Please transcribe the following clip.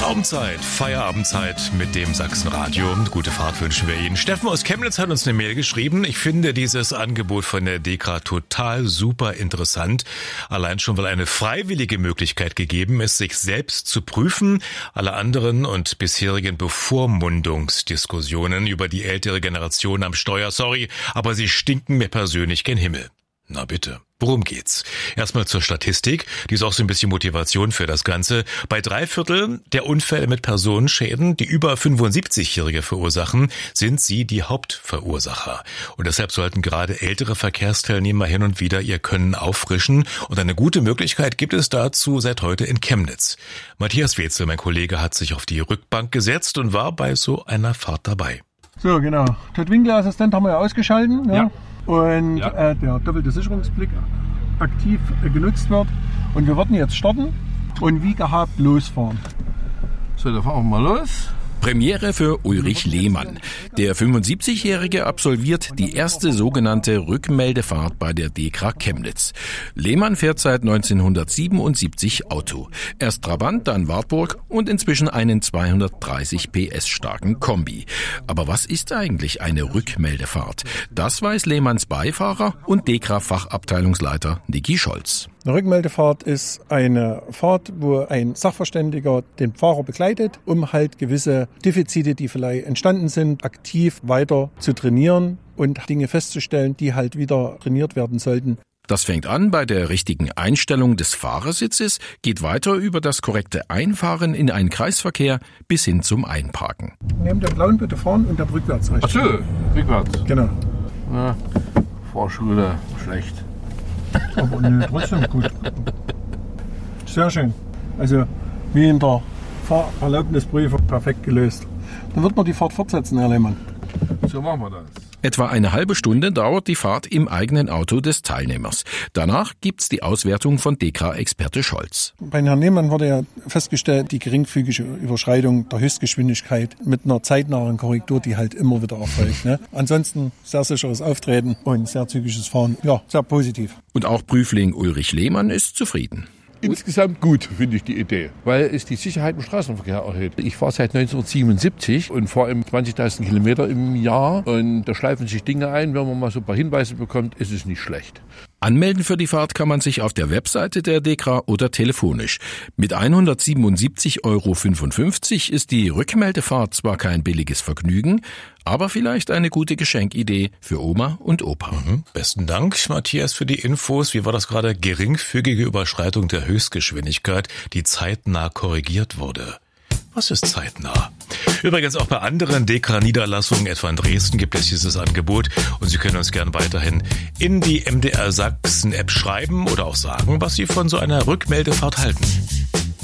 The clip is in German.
Traumzeit, Feierabendzeit mit dem Sachsenradio. Gute Fahrt wünschen wir Ihnen. Steffen aus Chemnitz hat uns eine Mail geschrieben. Ich finde dieses Angebot von der DEKRA total super interessant. Allein schon, weil eine freiwillige Möglichkeit gegeben ist, sich selbst zu prüfen. Alle anderen und bisherigen Bevormundungsdiskussionen über die ältere Generation am Steuer, sorry, aber sie stinken mir persönlich gen Himmel. Na bitte. Worum geht's? Erstmal zur Statistik. Die ist auch so ein bisschen Motivation für das Ganze. Bei 3/4 der Unfälle mit Personenschäden, die über 75-Jährige verursachen, sind sie die Hauptverursacher. Und deshalb sollten gerade ältere Verkehrsteilnehmer hin und wieder ihr Können auffrischen. Und eine gute Möglichkeit gibt es dazu seit heute in Chemnitz. Matthias Wetzel, mein Kollege, hat sich auf die Rückbank gesetzt und war bei so einer Fahrt dabei. So, genau. Totwinkler-Assistent haben wir ja ausgeschalten. Ja. Und der doppelte Sicherungsblick aktiv genutzt wird. Und wir werden jetzt starten und wie gehabt losfahren. So, dann fahren wir mal los. Premiere für Ulrich Lehmann. Der 75-Jährige absolviert die erste sogenannte Rückmeldefahrt bei der DEKRA Chemnitz. Lehmann fährt seit 1977 Auto. Erst Trabant, dann Wartburg und inzwischen einen 230 PS starken Kombi. Aber was ist eigentlich eine Rückmeldefahrt? Das weiß Lehmanns Beifahrer und DEKRA-Fachabteilungsleiter Niki Scholz. Eine Rückmeldefahrt ist eine Fahrt, wo ein Sachverständiger den Fahrer begleitet, um halt gewisse Defizite, die vielleicht entstanden sind, aktiv weiter zu trainieren und Dinge festzustellen, die halt wieder trainiert werden sollten. Das fängt an bei der richtigen Einstellung des Fahrersitzes, geht weiter über das korrekte Einfahren in einen Kreisverkehr bis hin zum Einparken. Neben dem blauen bitte fahren und dann rückwärts rechts. Ach so, rückwärts. Genau. Ja, Fahrschule, schlecht. Aber nö, trotzdem gut. Sehr schön. Also wie in der Fahrerlaubnisprüfung perfekt gelöst. Dann wird man die Fahrt fortsetzen, Herr Lehmann. So machen wir das. Etwa eine halbe Stunde dauert die Fahrt im eigenen Auto des Teilnehmers. Danach gibt's die Auswertung von DEKRA-Experte Scholz. Bei Herrn Lehmann wurde ja festgestellt, die geringfügige Überschreitung der Höchstgeschwindigkeit mit einer zeitnahen Korrektur, die halt immer wieder erfolgt. Ne? Ansonsten sehr sicheres Auftreten und sehr zügiges Fahren. Ja, sehr positiv. Und auch Prüfling Ulrich Lehmann ist zufrieden. Insgesamt gut, finde ich die Idee, weil es die Sicherheit im Straßenverkehr erhöht. Ich fahre seit 1977 und fahre 20.000 Kilometer im Jahr und da schleifen sich Dinge ein. Wenn man mal so ein paar Hinweise bekommt, ist es nicht schlecht. Anmelden für die Fahrt kann man sich auf der Webseite der DEKRA oder telefonisch. Mit 177,55 € ist die Rückmeldefahrt zwar kein billiges Vergnügen, aber vielleicht eine gute Geschenkidee für Oma und Opa. Besten Dank, Matthias, für die Infos. Wie war das gerade? Geringfügige Überschreitung der Höchstgeschwindigkeit, die zeitnah korrigiert wurde. Was ist zeitnah? Übrigens auch bei anderen DEKRA-Niederlassungen, etwa in Dresden, gibt es dieses Angebot und Sie können uns gern weiterhin in die MDR Sachsen-App schreiben oder auch sagen, was Sie von so einer Rückmeldefahrt halten.